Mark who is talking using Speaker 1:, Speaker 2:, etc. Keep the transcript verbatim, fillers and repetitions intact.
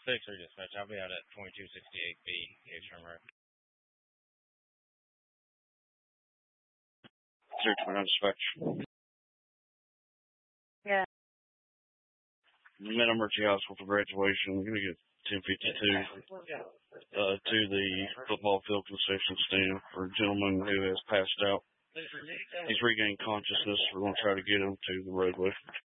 Speaker 1: Six or dispatch. I'll be out at twenty-two sixty-eight B, H M Road.
Speaker 2: zero twenty-nine dispatch.
Speaker 3: Yeah.
Speaker 2: Met emergency hospital for graduation. We're going to get ten fifty-two uh, to the football field concession stand for a gentleman who has passed out. He's regained consciousness. We're going to try to get him to the roadway.